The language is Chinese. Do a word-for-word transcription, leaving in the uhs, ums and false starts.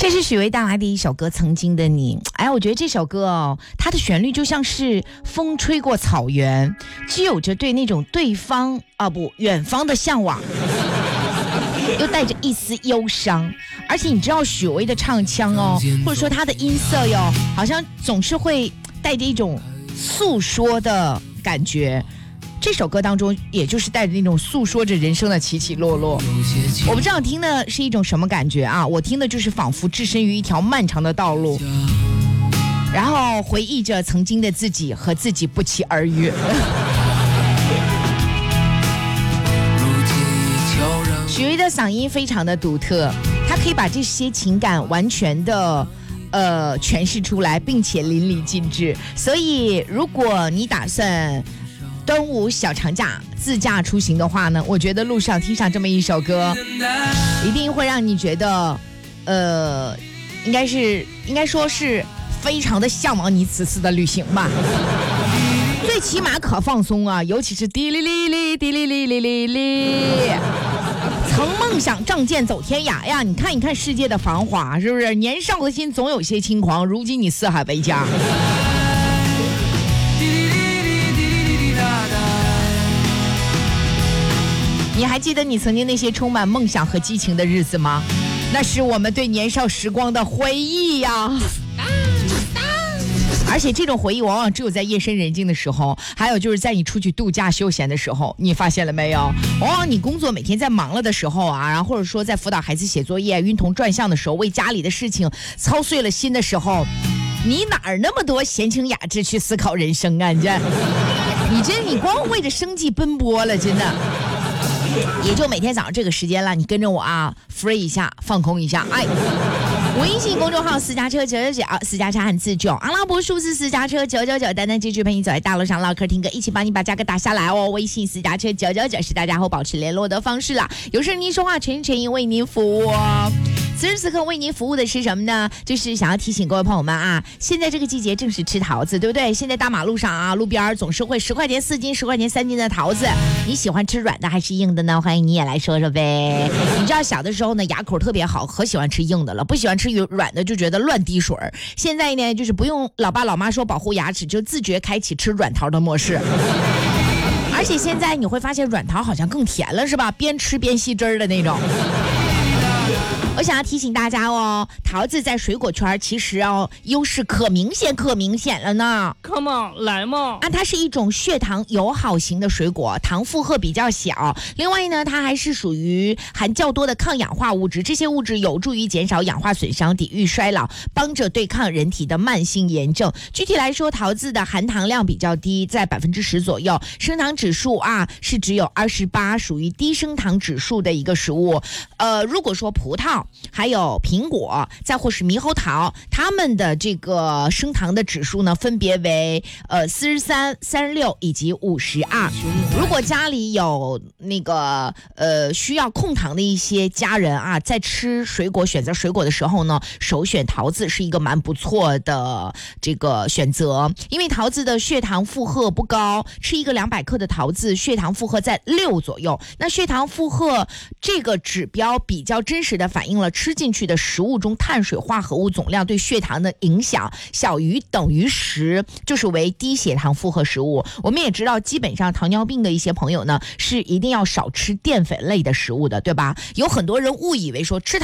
这是许巍带来的一首歌《曾经的你》。哎，我觉得这首歌哦，它的旋律就像是风吹过草原，既有着对那种对方啊不远方的向往，又带着一丝忧伤。而且你知道许巍的唱腔哦，或者说他的音色哟，好像总是会带着一种诉说的感觉。这首歌当中也就是带着那种诉说着人生的起起落落。我不知道听的是一种什么感觉啊，我听的就是仿佛置身于一条漫长的道路，然后回忆着曾经的自己和自己不期而遇。许巍的嗓音非常的独特，他可以把这些情感完全的呃诠释出来，并且淋漓尽致。所以如果你打算端午小长假自驾出行的话呢，我觉得路上听上这么一首歌，一定会让你觉得呃应该是应该说是非常的向往你此次的旅行吧。最起码可放松啊，尤其是滴哩哩哩滴哩哩哩哩哩，曾梦想仗剑走天涯呀！你看一看世界的繁华，是不是？年少的心总有些轻狂，如今你四海为家。你还记得你曾经那些充满梦想和激情的日子吗？那是我们对年少时光的回忆呀。而且这种回忆往往只有在夜深人静的时候，还有就是在你出去度假休闲的时候，你发现了没有？往往你工作每天在忙了的时候啊，然后或者说在辅导孩子写作业、晕头转向的时候，为家里的事情操碎了心的时候，你哪儿那么多闲情雅致去思考人生啊？你这，你这你光为着生计奔波了，真的。也就每天早上这个时间了，你跟着我啊 ，free 一下，放空一下，哎。微信公众号私家车九九九，私家车汉字九，阿拉伯数字私家车九九九，单单继续陪你走在大路上唠嗑听歌，一起帮你把价格打下来哦。微信私家车九九九是大家后保持联络的方式了。有事您说话，陈陈莹为您服务哦。此时此刻为您服务的是什么呢？就是想要提醒各位朋友们啊，现在这个季节正是吃桃子，对不对？现在大马路上啊，路边总是会十块钱四斤、十块钱三斤的桃子。你喜欢吃软的还是硬的呢？欢迎你也来说说呗。你知道小的时候呢，牙口特别好，可喜欢吃硬的了，不喜欢吃软的就觉得乱滴水。现在呢，就是不用老爸老妈说保护牙齿，就自觉开启吃软桃的模式。而且现在你会发现软桃好像更甜了，是吧？边吃边吸汁儿的那种。我想要提醒大家哦，桃子在水果圈其实哦优势可明显可明显了呢。 Come on， 来嘛！ 啊，它是一种血糖友好型的水果，糖负荷比较小。另外呢，它还是属于含较多的抗氧化物质，这些物质有助于减少氧化损伤，抵御衰老，帮着对抗人体的慢性炎症。具体来说，桃子的含糖量比较低，在百分之十左右，升糖指数啊是只有二十八，属于低升糖指数的一个食物。呃，如果说葡萄还有苹果再或是猕猴桃，它们的这个升糖的指数呢分别为呃四十三、三十六以及五十二。如果家里有那个呃需要控糖的一些家人啊，在吃水果选择水果的时候呢，首选桃子是一个蛮不错的这个选择，因为桃子的血糖负荷不高，吃一个两百克的桃子血糖负荷在六左右。那血糖负荷这个指标比较真实的反映了吃进去的食物中碳水化合物总量对血糖的影响，小于等于十就是为低血糖负荷食物。我们也知道基本上糖尿病的一些朋友呢是一定要少吃淀粉类的食物的，对吧？有很多人误以为说吃